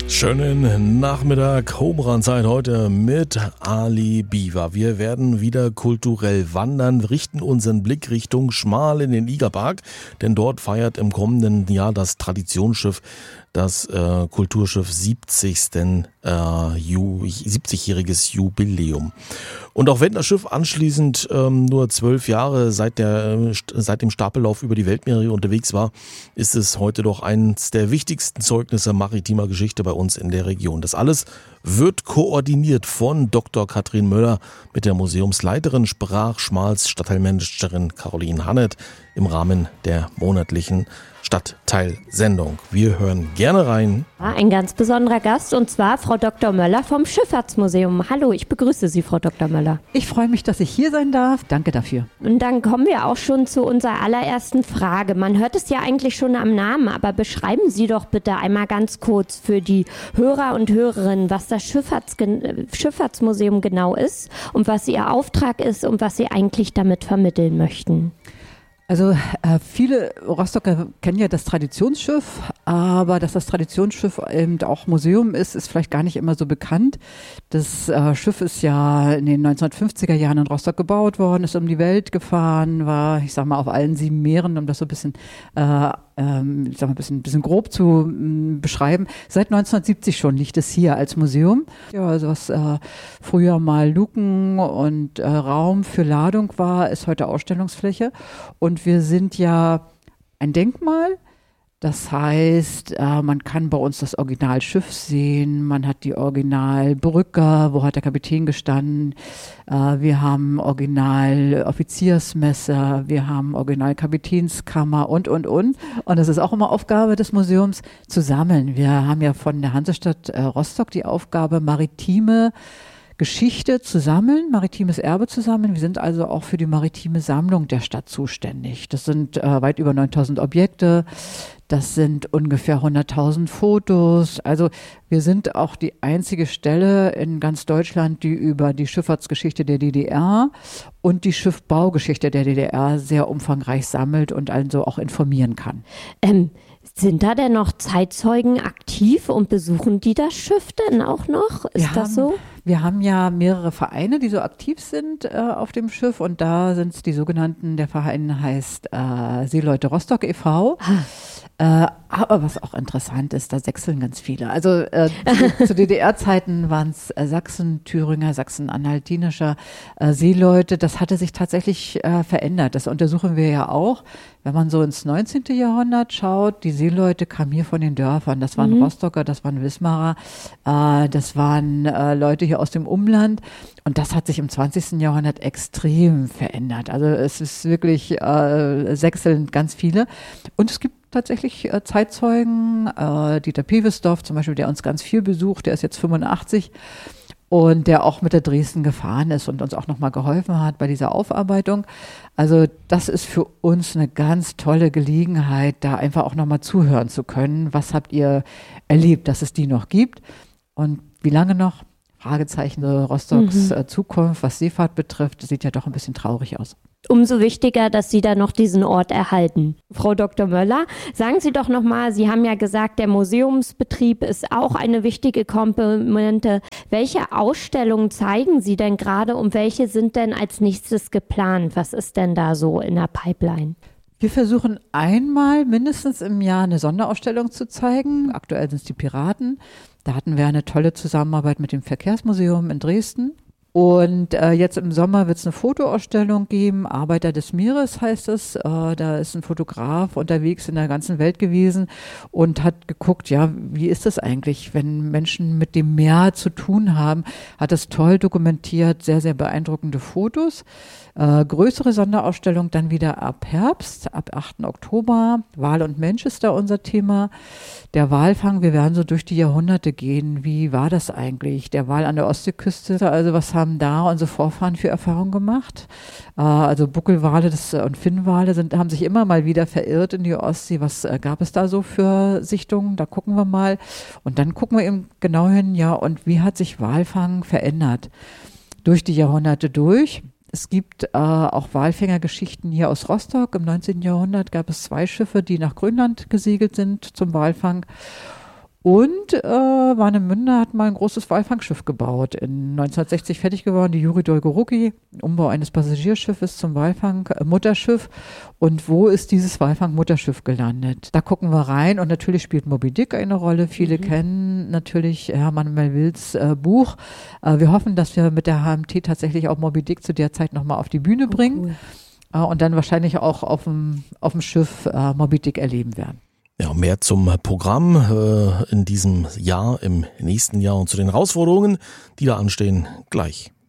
Schönen Nachmittag, Homerun-Zeit heute mit Ali Biwa. Wir werden wieder kulturell wandern, richten unseren Blick Richtung Schmal in den Igerpark, denn dort feiert im kommenden Jahr das Traditionsschiff, das Kulturschiff 70-jähriges Jubiläum. Und auch wenn das Schiff anschließend nur 12 Jahre seit dem Stapellauf über die Weltmeere unterwegs war, ist es heute doch eines der wichtigsten Zeugnisse maritimer Geschichte bei uns in der Region. Das alles wird koordiniert von Dr. Katrin Möller mit der Museumsleiterin Schmals Stadtteilmanagerin Caroline Hanneth im Rahmen der monatlichen Stadtteilsendung. Wir hören gerne rein. Ein ganz besonderer Gast, und zwar Frau Dr. Möller vom Schifffahrtsmuseum. Hallo, ich begrüße Sie, Frau Dr. Möller. Ich freue mich, dass ich hier sein darf. Danke dafür. Und dann kommen wir auch schon zu unserer allerersten Frage. Man hört es ja eigentlich schon am Namen, aber beschreiben Sie doch bitte einmal ganz kurz für die Hörer und Hörerinnen, was das Schifffahrtsmuseum genau ist und was Ihr Auftrag ist und was Sie eigentlich damit vermitteln möchten. Also viele Rostocker kennen ja das Traditionsschiff, aber dass das Traditionsschiff eben auch Museum ist vielleicht gar nicht immer so bekannt. Das Schiff ist ja in den 1950er Jahren in Rostock gebaut worden, ist um die Welt gefahren, war, ich sag mal, auf allen 7 Meeren, um das so ein bisschen ein bisschen grob zu beschreiben. Seit 1970 schon liegt es hier als Museum. Ja, also was früher mal Luken und Raum für Ladung war, ist heute Ausstellungsfläche. Und wir sind ja ein Denkmal. Das heißt, man kann bei uns das Originalschiff sehen, man hat die Originalbrücke, wo hat der Kapitän gestanden, wir haben Original-Offiziersmesser, wir haben Original-Kapitänskammer und. Und es ist auch immer Aufgabe des Museums zu sammeln. Wir haben ja von der Hansestadt Rostock die Aufgabe, maritime Geschichte zu sammeln, maritimes Erbe zu sammeln. Wir sind also auch für die maritime Sammlung der Stadt zuständig. Das sind weit über 9000 Objekte, das sind ungefähr 100.000 Fotos. Also wir sind auch die einzige Stelle in ganz Deutschland, die über die Schifffahrtsgeschichte der DDR und die Schiffbaugeschichte der DDR sehr umfangreich sammelt und also auch informieren kann. Sind da denn noch Zeitzeugen aktiv und besuchen die das Schiff denn auch noch? Ist das so? Wir haben ja mehrere Vereine, die so aktiv sind auf dem Schiff, und da sind es die sogenannten, der Verein heißt Seeleute Rostock e.V. Aber was auch interessant ist, da sechseln ganz viele. Also zu DDR-Zeiten waren es Sachsen, Thüringer, Sachsen-Anhaltinischer Seeleute. Das hatte sich tatsächlich verändert. Das untersuchen wir ja auch. Wenn man so ins 19. Jahrhundert schaut, die Seeleute kamen hier von den Dörfern. Das waren Rostocker, das waren Wismarer, das waren Leute hier aus dem Umland. Und das hat sich im 20. Jahrhundert extrem verändert. Also es ist wirklich sechselnd ganz viele. Und es gibt tatsächlich Zeitzeugen, Dieter Pewesdorf zum Beispiel, der uns ganz viel besucht, der ist jetzt 85 und der auch mit der Dresden gefahren ist und uns auch nochmal geholfen hat bei dieser Aufarbeitung. Also das ist für uns eine ganz tolle Gelegenheit, da einfach auch nochmal zuhören zu können. Was habt ihr erlebt, dass es die noch gibt? Und wie lange noch? Fragezeichen, Rostocks Zukunft, was Seefahrt betrifft, sieht ja doch ein bisschen traurig aus. Umso wichtiger, dass Sie da noch diesen Ort erhalten. Frau Dr. Möller, sagen Sie doch nochmal, Sie haben ja gesagt, der Museumsbetrieb ist auch eine wichtige Komponente. Welche Ausstellungen zeigen Sie denn gerade und welche sind denn als nächstes geplant? Was ist denn da so in der Pipeline? Wir versuchen einmal mindestens im Jahr eine Sonderausstellung zu zeigen. Aktuell sind es die Piraten. Da hatten wir eine tolle Zusammenarbeit mit dem Verkehrsmuseum in Dresden. Und jetzt im Sommer wird es eine Fotoausstellung geben, Arbeiter des Meeres heißt es. Da ist ein Fotograf unterwegs in der ganzen Welt gewesen und hat geguckt, ja, wie ist das eigentlich, wenn Menschen mit dem Meer zu tun haben, hat das toll dokumentiert, sehr, sehr beeindruckende Fotos. Größere Sonderausstellung dann wieder ab Herbst, ab 8. Oktober. Wal und Mensch ist da unser Thema. Der Walfang, wir werden so durch die Jahrhunderte gehen. Wie war das eigentlich? Der Wal an der Ostseeküste, also was haben da unsere Vorfahren für Erfahrungen gemacht? Also Buckelwale und Finnwale haben sich immer mal wieder verirrt in die Ostsee. Was gab es da so für Sichtungen? Da gucken wir mal. Und dann gucken wir eben genau hin, ja, und wie hat sich Walfang verändert? Durch die Jahrhunderte durch. Es gibt auch Walfängergeschichten hier aus Rostock. Im 19. Jahrhundert gab es 2 Schiffe, die nach Grönland gesegelt sind zum Walfang. Und Warnemünde hat mal ein großes Walfangschiff gebaut, in 1960 fertig geworden, die Juri Dolgoruki, Umbau eines Passagierschiffes zum Walfang-Mutterschiff. Und wo ist dieses Walfang-Mutterschiff gelandet? Da gucken wir rein und natürlich spielt Moby Dick eine Rolle. Viele kennen natürlich Hermann Melvilles Buch. Wir hoffen, dass wir mit der HMT tatsächlich auch Moby Dick zu der Zeit nochmal auf die Bühne bringen. Cool. Und dann wahrscheinlich auch auf dem Schiff Moby Dick erleben werden. Ja, mehr zum Programm in diesem Jahr, im nächsten Jahr und zu den Herausforderungen, die da anstehen, gleich.